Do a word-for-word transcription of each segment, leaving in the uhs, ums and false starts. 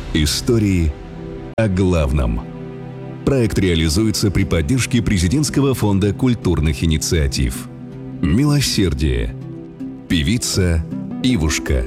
Истории о главном. Проект реализуется при поддержке Президентского фонда культурных инициатив. «Милосердие». Певица Ивушка.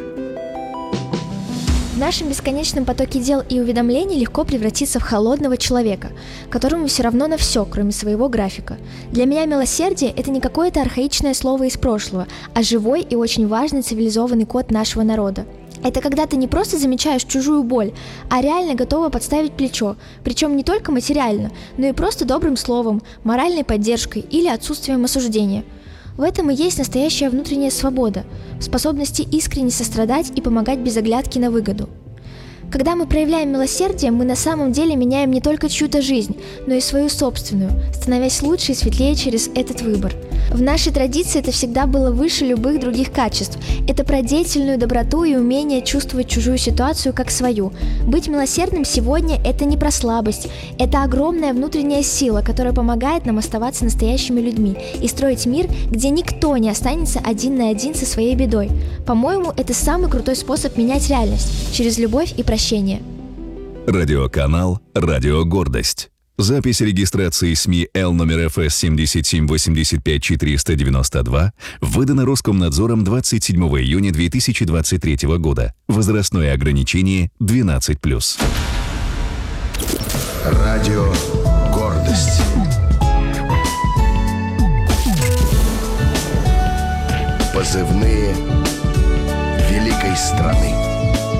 В нашем бесконечном потоке дел и уведомлений легко превратиться в холодного человека, которому все равно на все, кроме своего графика. Для меня милосердие – это не какое-то архаичное слово из прошлого, а живой и очень важный цивилизованный код нашего народа. Это когда ты не просто замечаешь чужую боль, а реально готова подставить плечо, причем не только материально, но и просто добрым словом, моральной поддержкой или отсутствием осуждения. В этом и есть настоящая внутренняя свобода, в способности искренне сострадать и помогать без оглядки на выгоду. Когда мы проявляем милосердие, мы на самом деле меняем не только чью-то жизнь, но и свою собственную, становясь лучше и светлее через этот выбор. В нашей традиции это всегда было выше любых других качеств. Это про деятельную доброту и умение чувствовать чужую ситуацию как свою. Быть милосердным сегодня – это не про слабость, это огромная внутренняя сила, которая помогает нам оставаться настоящими людьми и строить мир, где никто не останется один на один со своей бедой. По-моему, это самый крутой способ менять реальность – через любовь и прощение. Радиоканал «Радио Гордость». Запись регистрации СМИ Л номер эф эс семь семь восемь пять четыре девять два выдана Роскомнадзором двадцать седьмого июня две тысячи двадцать третьего года. Возрастное ограничение двенадцать плюс. Радио Гордость. Позывные великой страны.